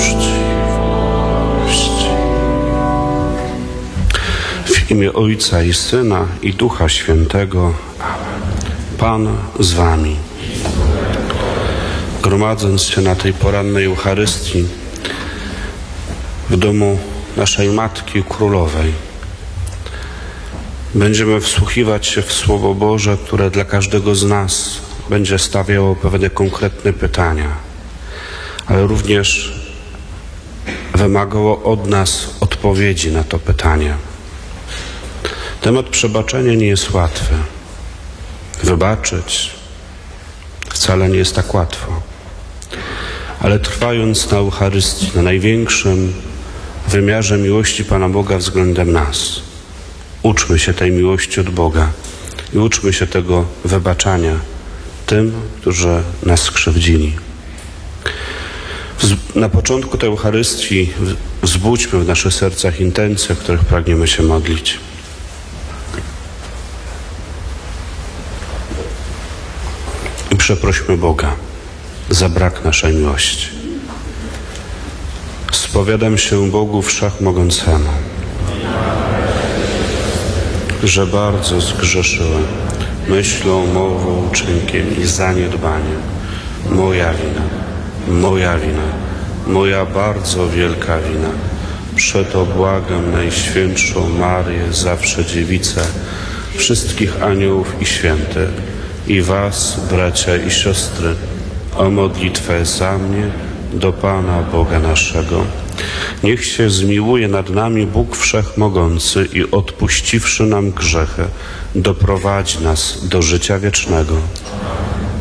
W imię Ojca i Syna i Ducha Świętego. Amen. Pan z wami. Gromadząc się na tej porannej Eucharystii w domu naszej Matki Królowej, będziemy wsłuchiwać się w Słowo Boże, które dla każdego z nas będzie stawiało pewne konkretne pytania, ale również wymagało od nas odpowiedzi na to pytanie. Temat przebaczenia nie jest łatwy. Wybaczyć wcale nie jest tak łatwo. Ale trwając na Eucharystii, na największym wymiarze miłości Pana Boga względem nas, uczmy się tej miłości od Boga i uczmy się tego wybaczania tym, którzy nas skrzywdzili. Na początku tej Eucharystii wzbudźmy w naszych sercach intencje, w których pragniemy się modlić. I przeprośmy Boga za brak naszej miłości. Spowiadam się Bogu Wszechmogącemu, że bardzo zgrzeszyłem myślą, mową, uczynkiem i zaniedbaniem. Moja wina, moja bardzo wielka wina. Przeto błagam Najświętszą Marię, zawsze Dziewicę, wszystkich aniołów i świętych i was, bracia i siostry, o modlitwę za mnie do Pana Boga naszego. Niech się zmiłuje nad nami Bóg Wszechmogący i odpuściwszy nam grzechy, doprowadzi nas do życia wiecznego.